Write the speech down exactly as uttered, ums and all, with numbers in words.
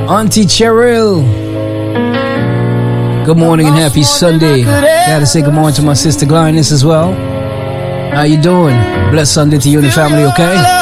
Auntie Cheryl. Good morning and happy Sunday. Gotta say good morning to my sister Glynis as well. How you doing? Blessed Sunday to you and the family, okay?